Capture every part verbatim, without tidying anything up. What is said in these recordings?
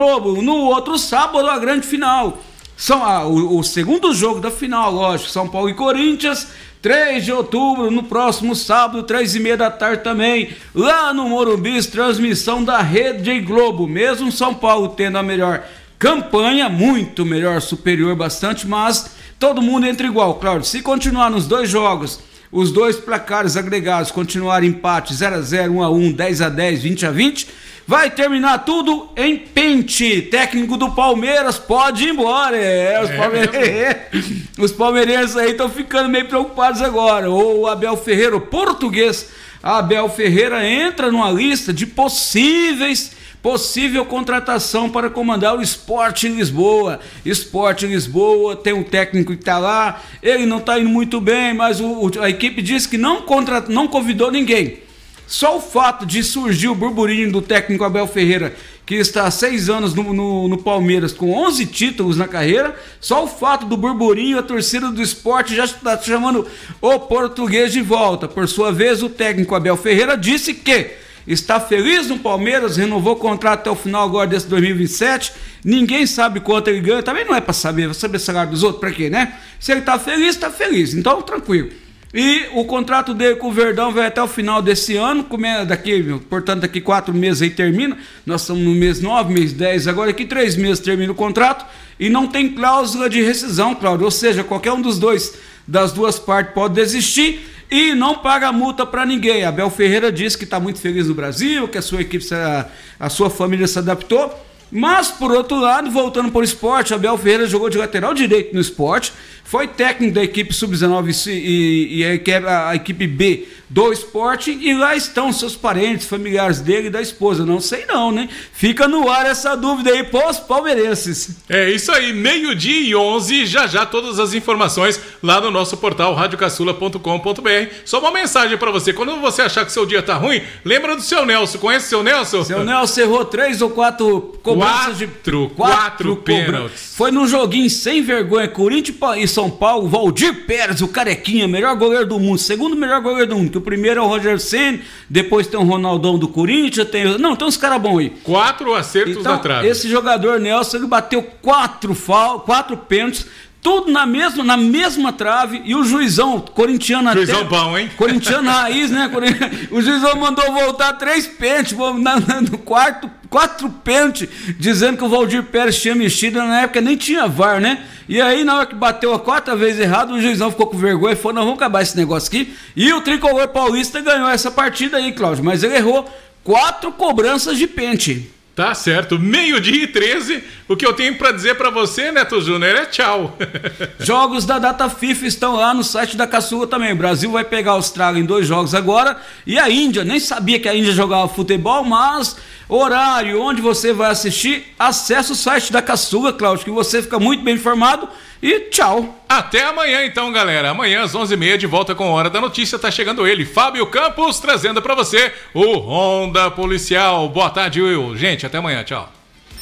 No outro sábado, a grande final. São, ah, o, o segundo jogo da final, lógico, São Paulo e Corinthians, três de outubro, no próximo sábado, três e meia da tarde também, lá no Morumbi, transmissão da Rede Globo. Mesmo São Paulo tendo a melhor campanha, muito melhor, superior bastante, mas todo mundo entra igual, claro. Se continuar nos dois jogos, os dois placares agregados continuarem empate zero a zero, um a um, dez a dez, vinte a vinte, vai terminar tudo em pente. Técnico do Palmeiras pode ir embora. É, os, é, palmeirenses, os palmeirenses aí estão ficando meio preocupados agora. O Abel Ferreira, o português Abel Ferreira, entra numa lista de possíveis possível contratação para comandar o Sport em Lisboa. Sport em Lisboa, tem um técnico que está lá, ele não está indo muito bem, mas o, a equipe diz que não, contra, não convidou ninguém. Só o fato de surgir o burburinho do técnico Abel Ferreira, que está há seis anos no, no, no Palmeiras, com onze títulos na carreira, só o fato do burburinho, a torcida do Sport já está chamando o português de volta. Por sua vez, o técnico Abel Ferreira disse que está feliz no Palmeiras, renovou o contrato até o final agora desse dois mil e vinte e sete, ninguém sabe quanto ele ganha, também não é para saber, vai saber o salário dos outros, para quê, né? Se ele está feliz, está feliz, então tranquilo. E o contrato dele com o Verdão vai até o final desse ano, daqui, portanto daqui quatro meses aí termina, nós estamos no mês nove, mês dez, agora aqui três meses termina o contrato, e não tem cláusula de rescisão, Cláudio, ou seja, qualquer um dos dois, das duas partes pode desistir, e não paga multa para ninguém. Abel Ferreira disse que está muito feliz no Brasil, que a sua equipe, a, a sua família se adaptou. Mas, por outro lado, voltando para o esporte, Abel Ferreira jogou de lateral direito no esporte, foi técnico da equipe sub dezenove e, e a, a equipe B do esporte, e lá estão seus parentes, familiares dele e da esposa. Não sei não, né? Fica no ar essa dúvida aí pros palmeirenses. É isso aí, meio-dia e onze, já já todas as informações lá no nosso portal rádio caçula ponto com ponto b r. Só uma mensagem para você, quando você achar que seu dia tá ruim, lembra do seu Nelson, conhece o seu Nelson? Seu Nelson errou três ou quatro cobranças de... Quatro, quatro pênaltis. Foi num joguinho sem vergonha, Corinthians e São Paulo, Valdir Pérez, o carequinha, melhor goleiro do mundo, segundo melhor goleiro do mundo, que o primeiro é o Roger Ceni, depois tem o Ronaldão do Corinthians, tem... não, tem uns caras bons aí. Quatro acertos então, na trave. Esse jogador Nelson, ele bateu quatro, fal... quatro pênaltis, tudo na mesma, na mesma trave, e o juizão, corintiano juizão até... bom, hein? Corintiano raiz, né? O juizão mandou voltar três pênaltis, na, na, no quarto, quatro pênaltis, dizendo que o Valdir Pérez tinha mexido, na época nem tinha V A R, né? E aí, na hora que bateu a quarta vez errado, o juizão ficou com vergonha e falou, não, vamos acabar esse negócio aqui. E o tricolor paulista ganhou essa partida aí, Cláudio, mas ele errou quatro cobranças de pênalti. Tá certo, meio-dia e treze, o que eu tenho pra dizer pra você, Neto Júnior, é tchau. Jogos da data FIFA estão lá no site da Caçula também. O Brasil vai pegar a Austrália em dois jogos agora, e a Índia, nem sabia que a Índia jogava futebol, mas horário, onde você vai assistir, acessa o site da Caçula, Cláudio, que você fica muito bem informado, e tchau. Até amanhã então, galera. Amanhã às onze e meia de volta com Hora da Notícia. Tá chegando ele, Fábio Campos, trazendo pra você o Ronda Policial. Boa tarde, Will. Gente, até amanhã. Tchau.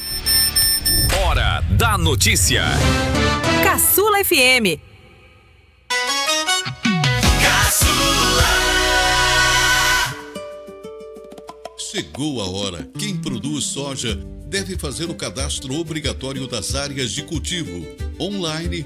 Hora da Notícia. Caçula F M. Caçula. Chegou a hora. Quem produz soja deve fazer o cadastro obrigatório das áreas de cultivo, online